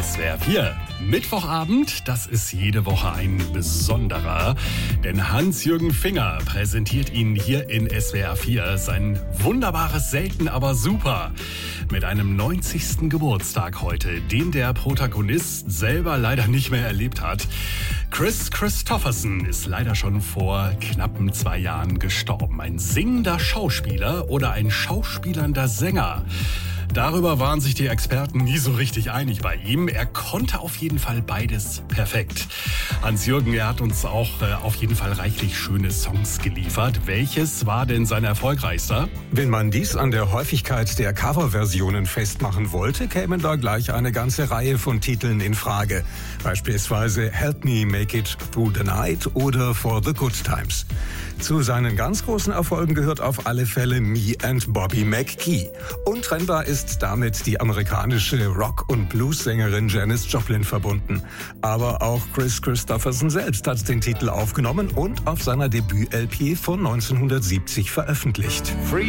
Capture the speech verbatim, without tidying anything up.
S W R vier. Mittwochabend, das ist jede Woche ein besonderer, denn Hans-Jürgen Finger präsentiert Ihnen hier in S W R vier sein wunderbares Selten aber super mit einem neunzigsten Geburtstag heute, den der Protagonist selber leider nicht mehr erlebt hat. Kris Kristofferson ist leider schon vor knappen zwei Jahren gestorben. Ein singender Schauspieler oder ein schauspielernder Sänger. Darüber waren sich die Experten nie so richtig einig bei ihm. Er konnte auf jeden Fall beides perfekt. Hans-Jürgen, er hat uns auch äh, auf jeden Fall reichlich schöne Songs geliefert. Welches war denn sein erfolgreichster? Wenn man dies an der Häufigkeit der Coverversionen festmachen wollte, kämen da gleich eine ganze Reihe von Titeln in Frage. Beispielsweise Help Me Make It Through the Night oder For the Good Times. Zu seinen ganz großen Erfolgen gehört auf alle Fälle Me and Bobby McKee. Untrennbar ist damit die amerikanische Rock- und Blues-Sängerin Janis Joplin verbunden. Aber auch Kris Kristofferson selbst hat den Titel aufgenommen und auf seiner Debüt-L P von neunzehnhundertsiebzig veröffentlicht.